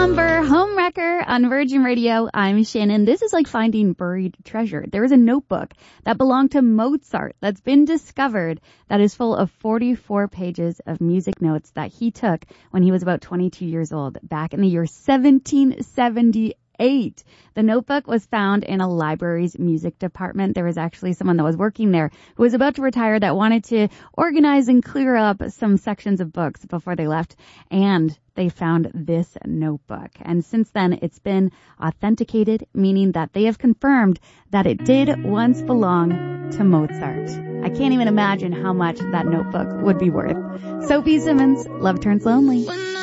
Somber Homewrecker on Virgin Radio. I'm Shannon. This is like finding buried treasure. There is a notebook that belonged to Mozart that's been discovered that is full of 44 pages of music notes that he took when he was about 22 years old back in the year 1778. The notebook was found in a library's music department. There was actually someone that was working there who was about to retire that wanted to organize and clear up some sections of books before they left, and they found this notebook. And since then, it's been authenticated, meaning that they have confirmed that it did once belong to Mozart. I can't even imagine how much that notebook would be worth. Sophie Simmons, Love Turns Lonely.